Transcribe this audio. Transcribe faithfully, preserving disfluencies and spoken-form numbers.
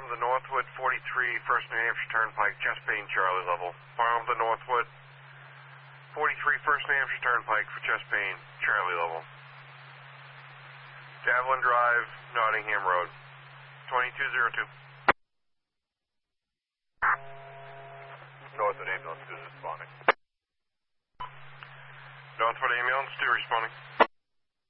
Farm the Northwood, forty-three, First New Hampshire Turnpike, Chespane, Charlie level. Farm the Northwood, forty-three, First New Hampshire Turnpike for Chespane, Charlie level. Javelin Drive, Nottingham Road, twenty-two oh two. Northwood Ambulance two responding. Northwood Ambulance two responding.